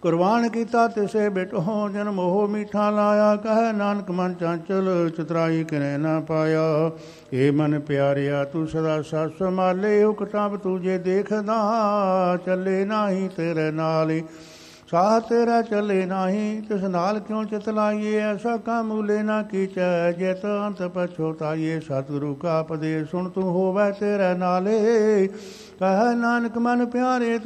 ਕੁਰਬਾਨ ਕੀਤਾ ਤਿਸੇ ਬਿਟੋ ਜਨ ਮੋਹ ਮੀਠਾ ਲਾਇਆ। ਕਹਿ ਨਾਨਕ ਮਨ ਚਾਂਚਲ ਚਤਰਾਈ ਕਿਨੇ ਨਾ ਪਾਇਆ। ਏ ਮਨ ਪਿਆਰਿਆ ਤੂੰ ਸਦਾ ਸੱਸ ਸੰਭਾਲੇ। ਹੁਕਟਾਂ ਤੂੰ ਦੇਖਦਾ ਚੱਲੇ ਨਾਹੀ ਤੇਰੇ ਨਾਲ। ਸਾਹ ਤੇਰਾ ਚੱਲੇ ਨਾਹੀ ਤਿਸ ਨਾਲ ਕਿਉਂ ਚਿਤ ਲਾਈਏ। ਐਸਾ ਕੰਮ ਮੂਲੇ ਨਾ ਕੀਚੈ ਜਿਤ ਅੰਤ ਪਛੋਤਾਈਏ। ਸਤਿਗੁਰੂ ਕਾ ਉਪਦੇਸ਼ ਸੁਣ ਤੂੰ ਹੋਵੈ ਤੇਰੇ ਨਾਲੇ। ਕਹਿ ਨਾਨਕ ਮਨ ਪਿਆਰੇ